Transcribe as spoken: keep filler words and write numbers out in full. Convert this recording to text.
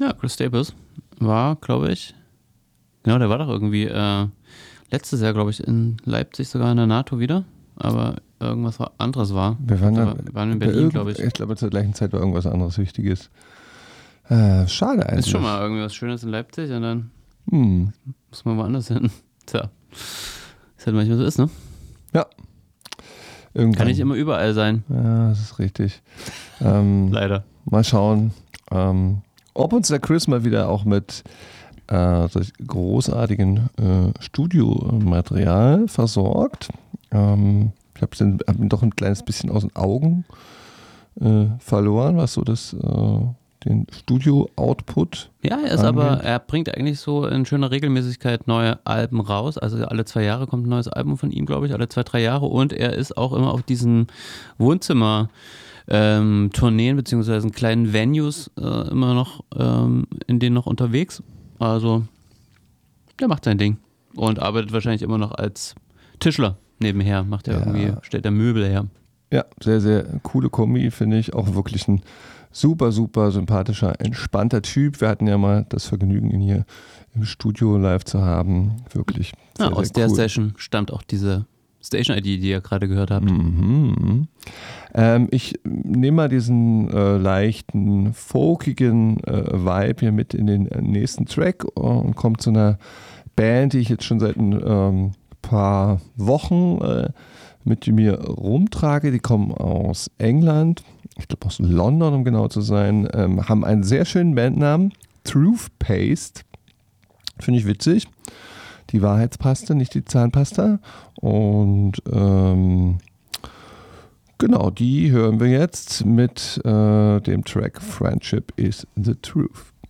Ja, Chris Staples war, glaube ich, genau, der war doch irgendwie äh, letztes Jahr, glaube ich, in Leipzig sogar in der NATO wieder, aber irgendwas war, anderes war. Wir waren, wir da, war, waren in bei Berlin, irgend- glaube ich. Ich glaube, zur gleichen Zeit war irgendwas anderes Wichtiges. Äh, schade eigentlich. Ist schon mal irgendwie was Schönes in Leipzig und dann Hm. muss man woanders hin. Tja, ist halt manchmal so ist, ne? Ja. Irgendwann. Kann nicht immer überall sein. Ja, das ist richtig. ähm, Leider. Mal schauen, ähm, ob uns der Chris mal wieder auch mit äh, solch großartigen äh, Studiomaterial versorgt. Ähm, ich habe hab ihn doch ein kleines bisschen aus den Augen äh, verloren, was so das, äh, den Studio-Output Ja, er ist angeht. aber, er bringt eigentlich so in schöner Regelmäßigkeit neue Alben raus. Also alle zwei Jahre kommt ein neues Album von ihm, glaube ich, alle zwei, drei Jahre. Und er ist auch immer auf diesen Wohnzimmer- Ähm, Tourneen beziehungsweise in kleinen Venues äh, immer noch ähm, in denen noch unterwegs. Also der macht sein Ding und arbeitet wahrscheinlich immer noch als Tischler nebenher. Macht er Ja. irgendwie, stellt er Möbel her. Ja, sehr, sehr coole Kombi, finde ich. Auch wirklich ein super, super sympathischer, entspannter Typ. Wir hatten ja mal das Vergnügen, ihn hier im Studio live zu haben. Wirklich sehr, Ja, aus sehr der cool. Session stammt auch diese Station-I D, die ihr gerade gehört habt. Mhm. Ähm, ich nehme mal diesen äh, leichten, folkigen äh, Vibe hier mit in den äh, nächsten Track und komme zu einer Band, die ich jetzt schon seit ein ähm, paar Wochen äh, mit mir rumtrage. Die kommen aus England, ich glaube aus London, um genau zu sein, ähm, haben einen sehr schönen Bandnamen, Truth Paste. Finde ich witzig. Die Wahrheitspaste, nicht die Zahnpasta. Und ähm, genau, die hören wir jetzt mit äh, dem Track Friendship is the Truth.